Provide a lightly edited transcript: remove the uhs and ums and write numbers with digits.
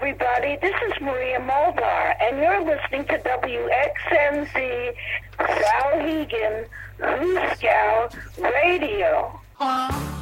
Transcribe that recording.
everybody. This is Maria Mulbar, and you're listening to WXNZ Skowhegan, Hooskow Radio.